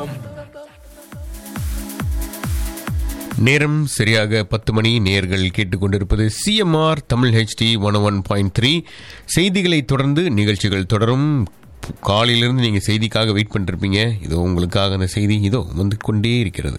நேரம் சரியாக 10 மணி. நேயர்கள் கேட்டுக்கொண்டிருப்பது CMR தமிழ் HD 101.3. செய்திகளை தொடர்ந்து நிகழ்ச்சிகள் தொடரும். காலையிலிருந்து நீங்கள் செய்திக்காக வெயிட் பண்ணிருப்பீங்க. இதோ உங்களுக்காக அந்த செய்தி இதோ வந்து கொண்டே இருக்கிறது.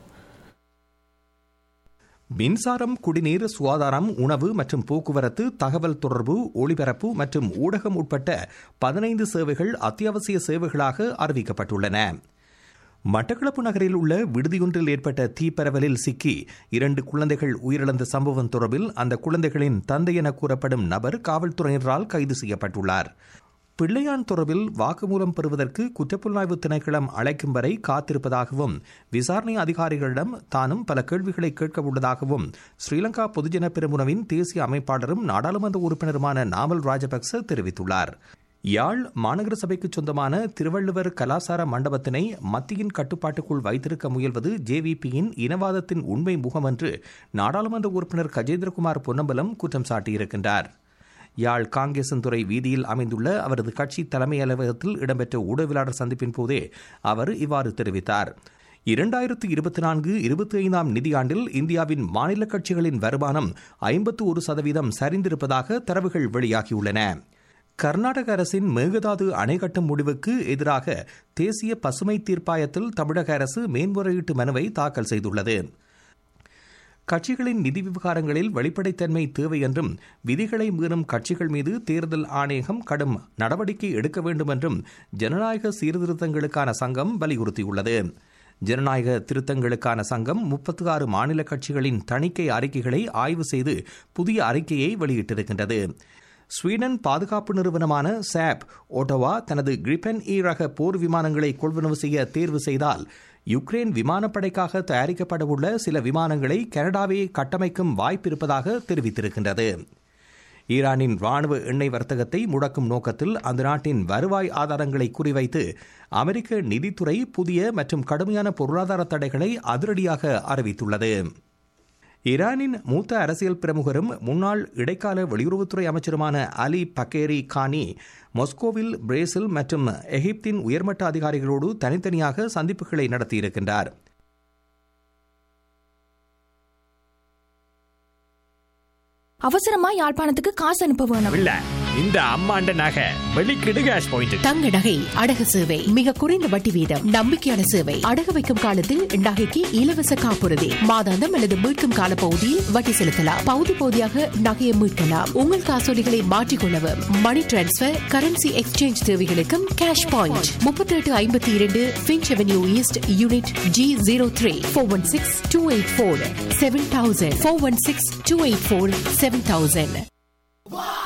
மின்சாரம், குடிநீர், சுகாதாரம், உணவு மற்றும் போக்குவரத்து, தகவல் தொடர்பு, ஒளிபரப்பு மற்றும் ஊடகம் உட்பட்ட 15 சேவைகள் அத்தியாவசிய சேவைகளாக அறிவிக்கப்பட்டுள்ளன. மட்டக்களப்பு நகரில் உள்ள விடுதியொன்றில் ஏற்பட்ட தீப்பரவலில் சிக்கி 2 குழந்தைகள் உயிரிழந்த சம்பவம் தொடர்பில் அந்த குழந்தைகளின் தந்தை என கூறப்படும் நபர் காவல்துறையினரால் கைது செய்யப்பட்டுள்ளார். பிள்ளையான் தொடர்பில் வாக்குமூலம் பெறுவதற்கு குற்றப்புலனாய்வு திணைக்களம் அழைக்கும் வரை காத்திருப்பதாகவும் விசாரணை அதிகாரிகளிடம் தானும் பல கேள்விகளை கேட்க உள்ளதாகவும் ஸ்ரீலங்கா பொதுஜன பெரமுனவின் தேசிய அமைப்பாளரும் நாடாளுமன்ற உறுப்பினருமான நாமல் ராஜபக்ச தெரிவித்துள்ளார். யாழ் மாநகர சபைக்கு சொந்தமான திருவள்ளுவர் கலாசார மண்டபத்தினை மத்தியின் கட்டுப்பாட்டுக்குள் வைத்திருக்க முயல்வது JVPயின் இனவாதத்தின் உண்மை முகம் என்று நாடாளுமன்ற உறுப்பினர் கஜேந்திரகுமார் பொன்னம்பலம் குற்றம் சாட்டியிருக்கின்றார். யாழ் காங்கேசன்துறை வீதியில் அமைந்துள்ள அவரது கட்சி தலைமை அலுவலகத்தில் இடம்பெற்ற ஊடகவியலாளர் சந்திப்பின் போதே அவர் இவ்வாறு தெரிவித்தார். 2024-25 நிதியாண்டில் இந்தியாவின் மாநில கட்சிகளின் வருமானம் 51% சரிந்திருப்பதாக தரவுகள் வெளியாகியுள்ளன. கர்நாடக அரசின் மேகதாது அணை கட்டும் முடிவுக்கு எதிராக தேசிய பசுமை தீர்ப்பாயத்தில் தமிழக அரசு மேன்முறையீட்டு மனுவை தாக்கல் செய்துள்ளது. கட்சிகளின் நிதி விவகாரங்களில் வெளிப்படைத்தன்மை தேவை என்றும் விதிகளை மீறும் கட்சிகள் மீது தேர்தல் ஆணையகம் கடும் நடவடிக்கை எடுக்க வேண்டும் என்றும் ஜனநாயக சீர்திருத்தங்களுக்கான சங்கம் வலியுறுத்தியுள்ளது. ஜனநாயக திருத்தங்களுக்கான சங்கம் 36 மாநில கட்சிகளின் தணிக்கை அறிக்கைகளை ஆய்வு செய்து புதிய அறிக்கையை வெளியிட்டிருக்கின்றது. ஸ்வீடன் பாதுகாப்பு நிறுவனமான சாப் ஓட்டோவா தனது கிரிபன் ரக போர் விமானங்களை கொள்வனவு செய்ய தேர்வு செய்தால் யுக்ரைன் விமானப்படைக்காக தயாரிக்கப்படவுள்ள சில விமானங்களை கனடாவே கட்டமைக்கும் வாய்ப்பு இருப்பதாக தெரிவித்திருக்கின்றது. ஈரானின் ராணுவ எண்ணெய் வர்த்தகத்தை முடக்கும் நோக்கத்தில் அந்த நாட்டின் வருவாய் ஆதாரங்களை குறிவைத்து அமெரிக்க நிதித்துறை புதிய மற்றும் கடுமையான பொருளாதார தடைகளை அதிரடியாக அறிவித்துள்ளது. ஈரானின் மூத்த அரசியல் பிரமுகரும் முன்னாள் இடைக்கால வெளியுறவுத்துறை அமைச்சருமான அலி பக்கேரி கானி மாஸ்கோவில் பிரேசில் மற்றும் எகிப்தின் உயர்மட்ட அதிகாரிகளோடு தனித்தனியாக சந்திப்புகளை நடத்தியிருக்கின்றார். அவசரமா யாழ்ப்பாணத்துக்கு காசு அனுப்ப வேணும். இல்ல, இந்த அம்மாண்ட நகை வெளிக்கிடு கேஷ் பாயிண்ட். தங்க நகை அடகு சேவை மிக குறைந்த வட்டி வீதம், நம்பிக்கையான சேவை. அடகு வைக்கும் காலத்தில் நகைக்கு இலவச காப்புறுதி, மாதாந்தம் அல்லது மீட்கும் கால பகுதியில் வட்டி செலுத்தலாம். பகுதி பகுதியாக நகையை மீட்கலாம். உங்கள் காசோலிகளை மாற்றிக்கொள்ளவும், மணி டிரான்ஸ்பர், கரன்சி எக்ஸ்சேஞ்ச் தேவைகளுக்கும் cash point. 3852 Finch avenue east, unit G03. 416-284-7000. 416-284-7000.